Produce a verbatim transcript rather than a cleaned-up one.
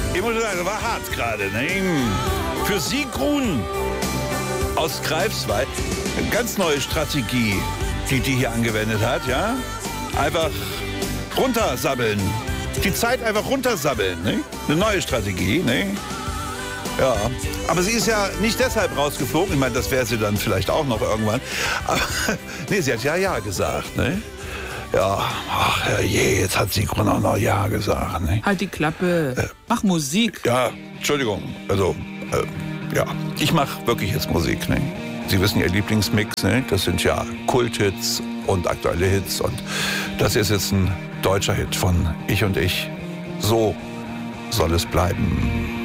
Ich muss sagen, das war hart gerade. Ne? Für Sigrun aus Greifswald, eine ganz neue Strategie, die die hier angewendet hat, ja? Einfach runtersabbeln. Die Zeit einfach runtersabbeln, ne? Eine neue Strategie, ne? Ja, aber sie ist ja nicht deshalb rausgeflogen. Ich meine, das wäre sie dann vielleicht auch noch irgendwann. Aber nee, sie hat ja Ja gesagt, ne? Ja, ach herrje, jetzt hat Sigrun auch noch Ja gesagt, ne? Halt die Klappe, äh, mach Musik. Ja, Entschuldigung, also, äh, ja, ich mache wirklich jetzt Musik, ne? Sie wissen, Ihr Lieblingsmix, ne? Das sind ja Kulthits und aktuelle Hits. Und das ist jetzt ein deutscher Hit von Ich und Ich. So soll es bleiben.